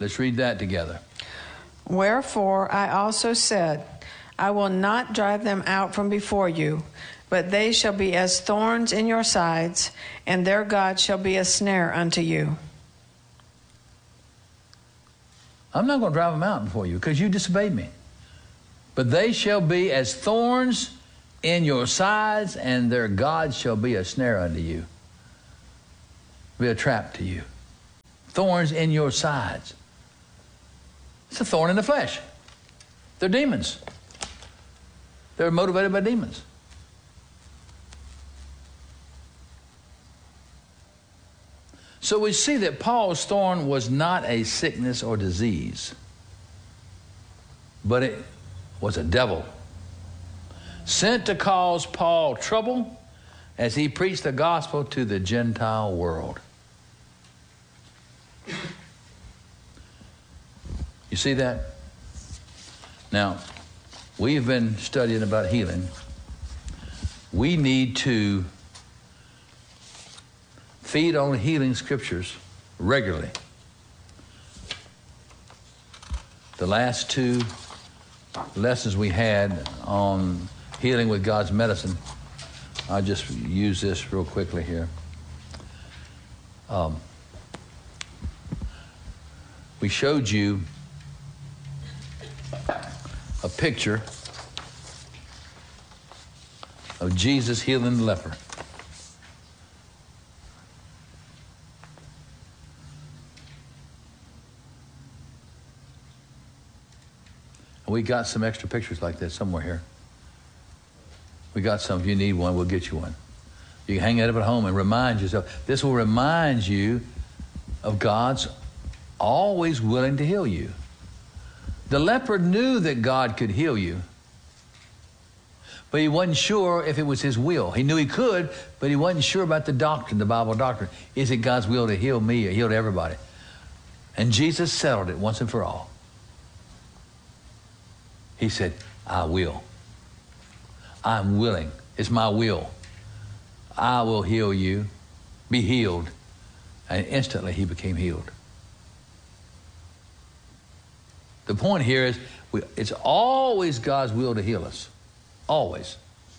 Let's read that together. Wherefore I also said, I will not drive them out from before you, but they shall be as thorns in your sides, and their God shall be a snare unto you. I'm not going to drive them out before you because you disobeyed me. But they shall be as thorns in your sides, and their God shall be a snare unto you. Be a trap to you. Thorns in your sides. It's a thorn in the flesh. They're demons. They're motivated by demons. So we see that Paul's thorn was not a sickness or disease, but it was a devil sent to cause Paul trouble as he preached the gospel to the Gentile world. You see that? Now, we've been studying about healing. We need to feed on healing scriptures regularly. The last two lessons we had on healing with God's medicine, I'll just use this real quickly here. We showed you a picture of Jesus healing the leper. We got some extra pictures like that somewhere here. We got some. If you need one, we'll get you one. You can hang it up at home and remind yourself. This will remind you of God's always willing to heal you. The leper knew that God could heal you, but he wasn't sure if it was his will. He knew he could, but he wasn't sure about the doctrine, the Bible doctrine. Is it God's will to heal me or heal everybody? And Jesus settled it once and for all. He said, I will. I'm willing. It's my will. I will heal you. Be healed. And instantly he became healed. The point here is it's always God's will to heal us. Always.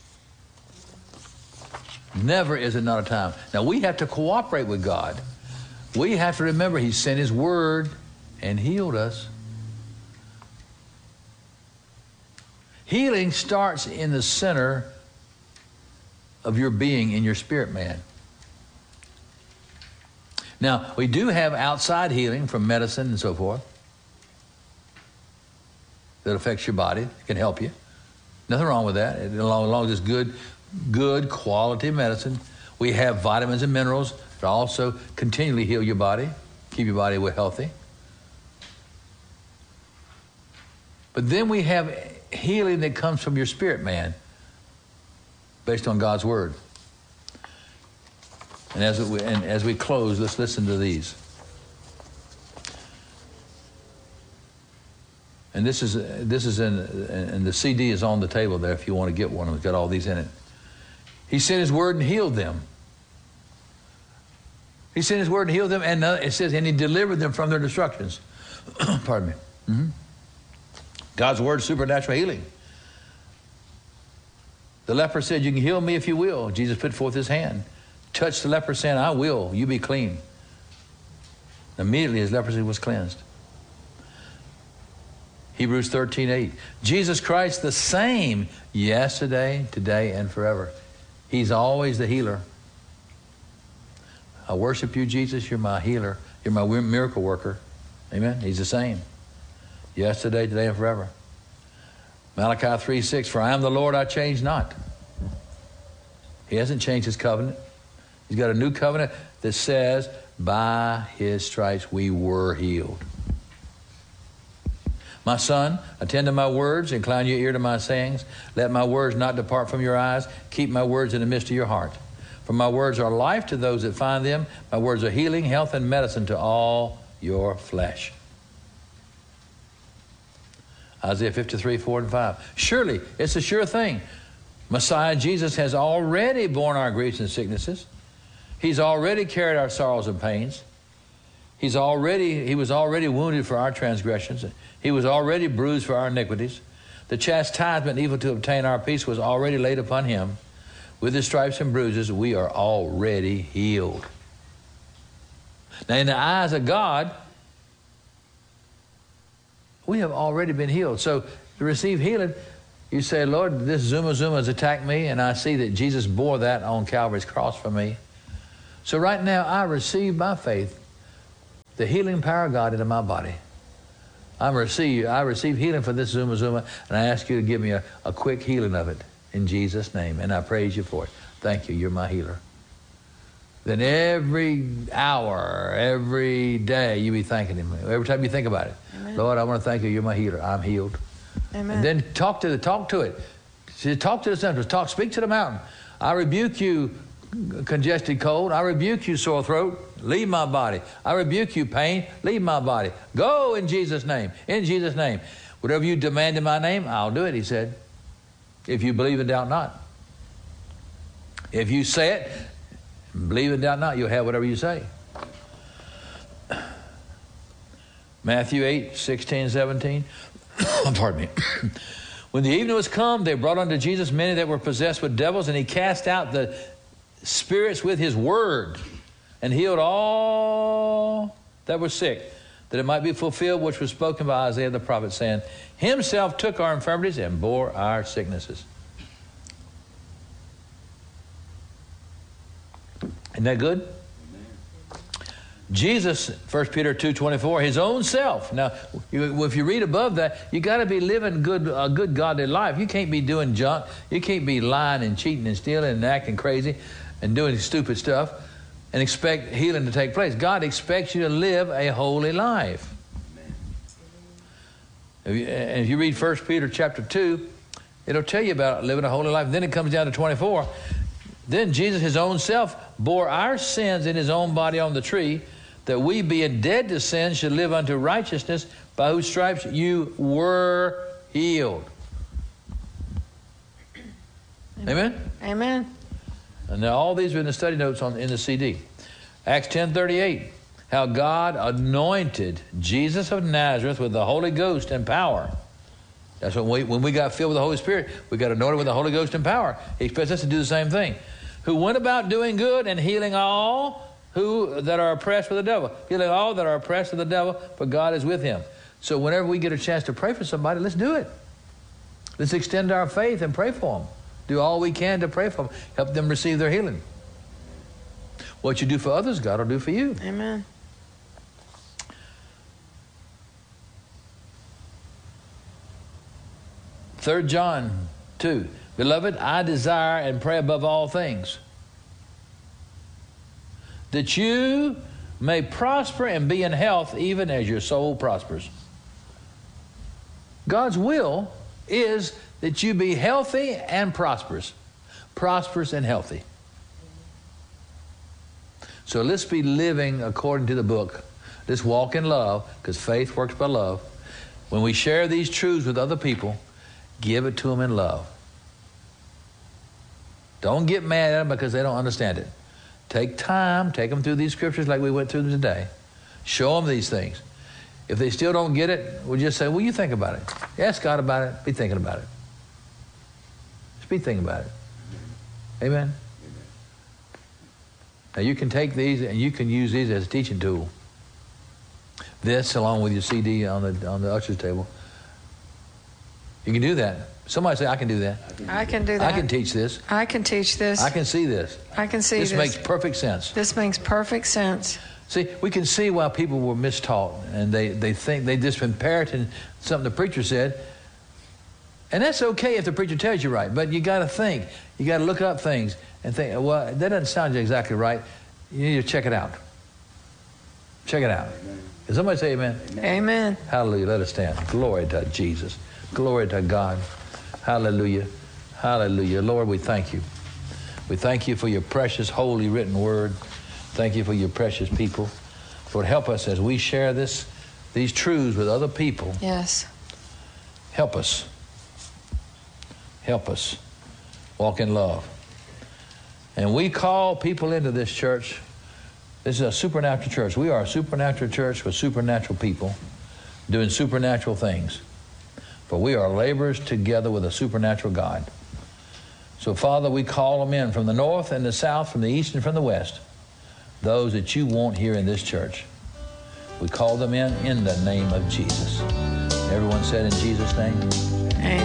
Never is it not a time. Now we have to cooperate with God. We have to remember he sent his word and healed us. Healing starts in the center of your being, in your spirit man. Now, we do have outside healing from medicine and so forth that affects your body, can help you. Nothing wrong with that. As long as it's good quality medicine. We have vitamins and minerals that also continually heal your body, keep your body healthy. But then we have healing that comes from your spirit man based on God's word. And as we close, let's listen to these. And this is in the CD is on the table there if you want to get one. It's got all these in it. He sent his word and healed them. He sent his word and healed them, and it says, and he delivered them from their destructions. Pardon me. Mm-hmm. God's word, supernatural healing. The leper said, you can heal me if you will. Jesus put forth his hand, touched the leper, saying, I will, you be clean. Immediately his leprosy was cleansed. Hebrews 13:8. Jesus Christ the same yesterday, today, and forever. He's always the healer. I worship you, Jesus. You're my healer. You're my miracle worker. Amen. He's the same. Yesterday, today, and forever. Malachi 3:6, for I am the Lord, I change not. He hasn't changed his covenant. He's got a new covenant that says, by his stripes we were healed. My son, attend to my words, incline your ear to my sayings. Let my words not depart from your eyes. Keep my words in the midst of your heart. For my words are life to those that find them. My words are healing, health, and medicine to all your flesh. Isaiah 53:4-5. Surely, it's a sure thing. Messiah Jesus has already borne our griefs and sicknesses. He's already carried our sorrows and pains. He was already wounded for our transgressions. He was already bruised for our iniquities. The chastisement evil to obtain our peace was already laid upon him. With his stripes and bruises, we are already healed. Now, in the eyes of God, we have already been healed. So to receive healing, you say, Lord, this Zuma has attacked me, and I see that Jesus bore that on Calvary's cross for me. So right now, I receive by faith the healing power of God into my body. I receive healing for this Zuma, and I ask you to give me a quick healing of it in Jesus' name, and I praise you for it. Thank you, you're my healer. Then every hour, every day, you be thanking him. Every time you think about it. Amen. Lord, I want to thank you, you're my healer. I'm healed. Amen. And then talk to it. Talk to the symptoms. Speak to the mountain. I rebuke you, congested cold. I rebuke you, sore throat. Leave my body. I rebuke you, pain. Leave my body. Go in Jesus' name. In Jesus' name. Whatever you demand in my name, I'll do it, he said. If you believe and doubt not. If you say it, believe and doubt not, you'll have whatever you say. Matthew 8, 16, 17. Pardon me. When the evening was come, they brought unto Jesus many that were possessed with devils, and he cast out the spirits with his word, and healed all that were sick, that it might be fulfilled which was spoken by Isaiah the prophet, saying, himself took our infirmities and bore our sicknesses. Isn't that good? Jesus, 1 Peter 2:24, his own self. Now, if you read above that, you got to be living a good godly life. You can't be doing junk. You can't be lying and cheating and stealing and acting crazy and doing stupid stuff and expect healing to take place. God expects you to live a holy life. If you read 1 Peter chapter 2, it'll tell you about living a holy life. Then it comes down to 24. Then Jesus, his own self, bore our sins in his own body on the tree, that we, being dead to sin, should live unto righteousness, by whose stripes you were healed. Amen? Amen. And now all these are in the study notes in the CD. Acts 10:38, how God anointed Jesus of Nazareth with the Holy Ghost and power. That's when we got filled with the Holy Spirit, we got anointed with the Holy Ghost and power. He expects us to do the same thing. Who went about doing good and healing all who that are oppressed with the devil. Healing all that are oppressed with the devil, for God is with him. So whenever we get a chance to pray for somebody, let's do it. Let's extend our faith and pray for them. Do all we can to pray for them. Help them receive their healing. What you do for others, God will do for you. Amen. Third John 2. Beloved, I desire and pray above all things that you may prosper and be in health even as your soul prospers. God's will is that you be healthy and prosperous. Prosperous and healthy. So let's be living according to the book. Let's walk in love, because faith works by love. When we share these truths with other people, give it to them in love. Don't get mad at them because they don't understand it. Take time, take them through these scriptures like we went through them today. Show them these things. If they still don't get it, we'll just say, well, you think about it. Ask God about it. Be thinking about it. Just be thinking about it. Amen? Now you can take these and you can use these as a teaching tool. This, along with your CD on the usher's table. You can do that. Somebody say, I can do that. I can do that. I can teach this. I can teach this. I can see this. I can see this. This makes perfect sense. This makes perfect sense. See, we can see why people were mistaught, and they think they just been parroting something the preacher said. And that's okay if the preacher tells you right, but you got to think. You got to look up things and think, well, that doesn't sound exactly right. You need to check it out. Check it out. Can somebody say amen? Amen. Hallelujah. Let us stand. Glory to Jesus. Glory to God. Hallelujah. Hallelujah. Lord, we thank you. We thank you for your precious, holy, written word. Thank you for your precious people. Lord, help us as we share these truths with other people. Yes. Help us. Help us. Walk in love. And we call people into this church This is a supernatural church. We are a supernatural church with supernatural people doing supernatural things. For we are laborers together with a supernatural God. So, Father, we call them in from the north and the south, from the east and from the west, those that you want here in this church. We call them in the name of Jesus. Everyone said in Jesus' name.